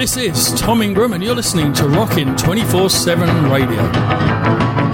This is Tom Ingram, and you're listening to Rockin' 24/7 Radio.